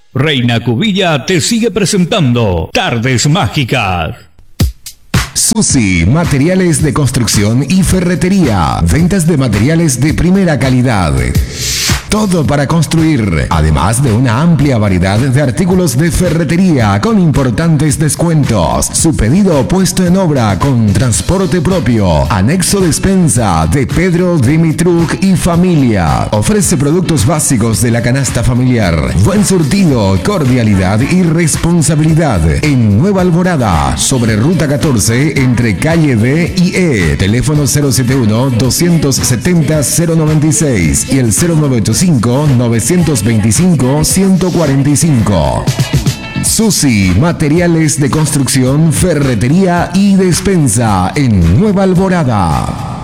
Reina Cubilla te sigue presentando Tardes Mágicas. Susi, materiales de construcción y ferretería. Ventas de materiales de primera calidad. Todo para construir, además de una amplia variedad de artículos de ferretería con importantes descuentos. Su pedido puesto en obra con transporte propio. Anexo despensa de Pedro Dimitruk y familia. Ofrece productos básicos de la canasta familiar. Buen surtido, cordialidad y responsabilidad. En Nueva Alborada, sobre Ruta 14, entre calle D y E. Teléfono 071-270-096 y el 0985-925-145. Susi, materiales de construcción, ferretería y despensa en Nueva Alborada.